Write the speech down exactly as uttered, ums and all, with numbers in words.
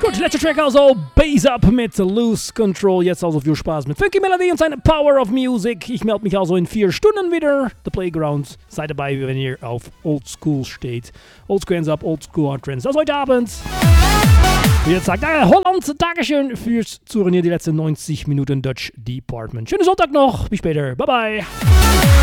Gut, letzter Track also, Bass Up mit Loose Control. Jetzt also viel Spaß mit Funky Melody und seine Power of Music. Ich melde mich also in vier Stunden wieder. The Playground. Seid dabei, wenn ihr auf Old School steht. Old School Hands Up, Old School Hard Trends. Das heute Abend. Und jetzt sagt äh, Holland, Dankeschön fürs Zuhören hier die letzten neunzig Minuten Dutch Department. Schönen Sonntag noch. Bis später. Bye bye.